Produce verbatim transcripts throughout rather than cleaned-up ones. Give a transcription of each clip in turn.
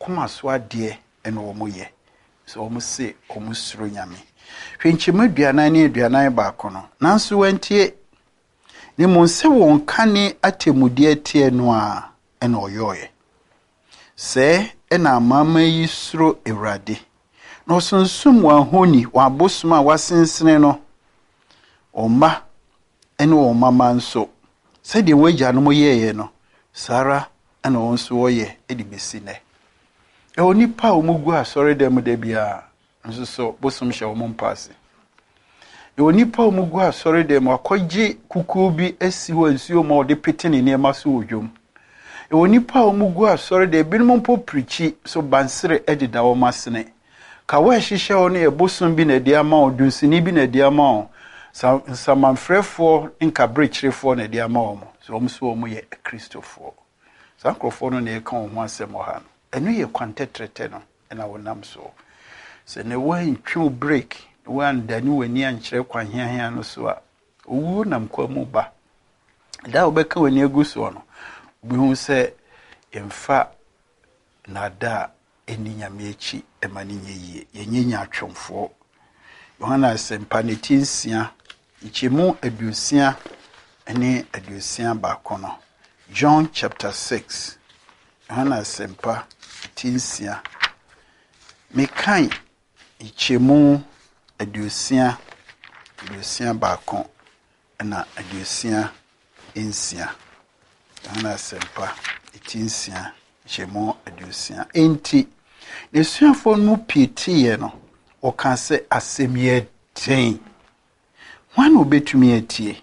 akoma so ade ene omo ye so omo se omo suro nyame hwenchema aduanan ne aduanan baako no nanso wantie ne mo se won kane atemudi atie no a ene oyoye se ena amama yi suro ewrade no sunsum wa honi wa bosuma wasensene no oma ene o mama nso se de wagya no moyeye no sara ene wonso woye edi besine e onipa omugu asore dem de bia nso so bosom hye wo mpase e onipa omugu asore dem akogye kuku bi asi wo nsuo ma ode petene ne ma so odwom e onipa omugu asore de binum mpo prichi so bansere edida wo masene ka wa hihye wo ne e bosom bi na dia ma odunsini bi na dia ma samanfrefo nka brechirefo na dia ma wo so omso wo ye kristofo sakrofo no ne ka ho asem ha no enu ye kwantetrete no na wonam so se ne wan twu break wan dani wani ankyere kwanhiahia no so a owu nam kwa mu ba da obeka wani agu so no bihu se emfa nada eni nyame echi emani nyeye yenyenya atwomfo Yohana sempa ne tinsia ichemu adusia ene adusia baako no John chapter six Yohana sempa tinsia mekan ichemu adusia adusia baako na adusia ensia Yohana sempa tinsia ichemu adusia enti nesuafo no pitiye no o kan se asemye ten wan obetumi atie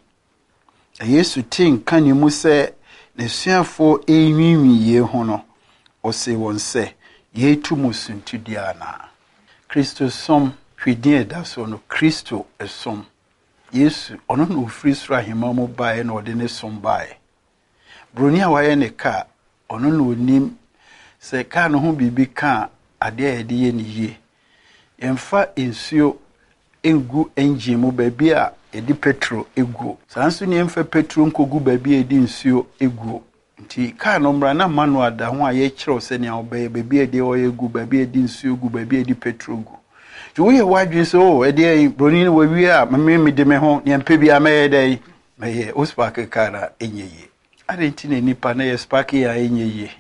Yesu tin kan ni mu se nesuafo enwinwiye ho no o se won se yetu musuntudiana Kristo som hwedin da so no Kristo esom Yesu ono no free sra hima mo bae na ode ne som bae broni a waye ne ka ono no onim se ka no ho bibi ka ade a yede ye ne ye emfa ensuo engu engine mu baby a edi petrol egu sanso ne emfa petrol nkogu baby edi nsuo egu nti ka no mra na manual da ho a ye kire se ne obey baby edi o egu baby edi nsuo egu baby edi petrol gu ti wo ye wadwe so edi broni no wawi a me me de me ho ne empa bi amaye dai meye o spark kara enyeye ade nti ne nipa na ye spark ya enyeye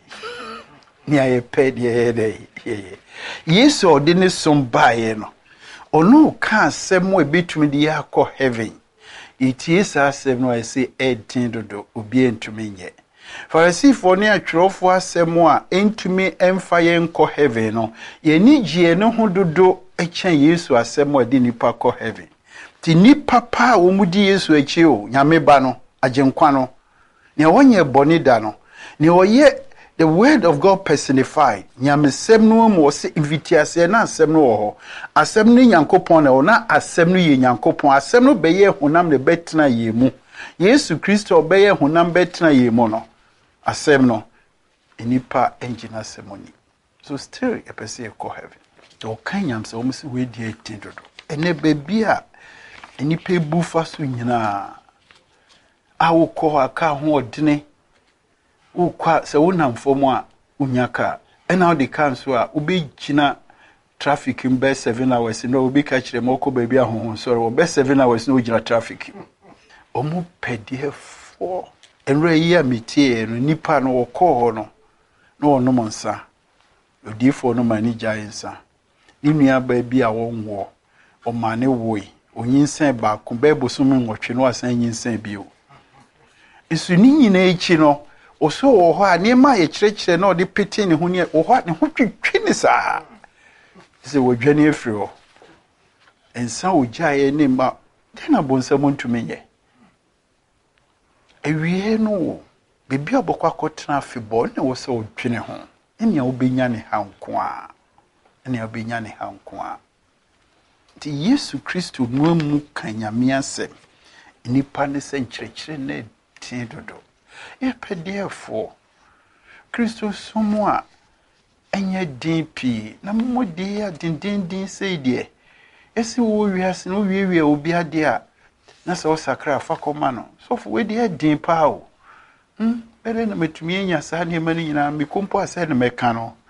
ni aye ped ye dai ye Yesu ode ne som bae no ono ka asem we betumi de yakọ heaven itie sa asem no I say eighteen dodo obi entumi nye Farisifo ne atwerofo asem a entumi emfa ye nkọ heaven no ye ni gie ne ho dodo echen Yesu asem a de nipa kọ heaven ti nipa pa wo mudi Yesu echi o nyame ba no agenkwa no ne wonye boni da no ne oye the word of God personified nyamesem no mo se invitiase na asem no ho asem no nyankopon na ona asem no ye nyankopon asem no beye honam ne betena ye mu Yesu Kristo beye honam betena ye mu no asem no enipa engina semoni so still a person e call heaven to kan nyamse o mse we die tindodo ene bebi a enipa bufa so nyina awo ko aka ho odene ukwa se wonamfom a unyaka ena odi kan so a ubi gina traffic in be seven hours no ubi ka kire moko baby ahonhon so ro be seven hours no gina traffic omu pedie fo enre yi amitie no nipa no woko ho no no ono monsa odifo no mani giantsa ni nua baby a wonwo o mane woi onyinsan ba ko be bosom nwotwe no asan nyinsan bio isu ni nyina echi no oso wo ho a ne ma ye kirekire na ode pete ne ho ne wo ho ne ho twetwe ne saa se wo dwane afiri ho ensa ogya ye ne ma tena bonsam ntumenye ewie no bebi obokwa akotena afebo ne wo se odwene ho enia obenya ne hanko a enia obenya ne hanko a ti Yesu Kristo nuamu kanyame asem nipa ne se nkirekire ne tin dodo e pedefo Kristo somo a enye din pi na mmodi ya din din din sei de esi wo wiase no wiewie obi ade a na se o sakra fa koma no so fo we de din pa o hm bele na metumi nya sa ne mani nyina mi kompo asa ne meka no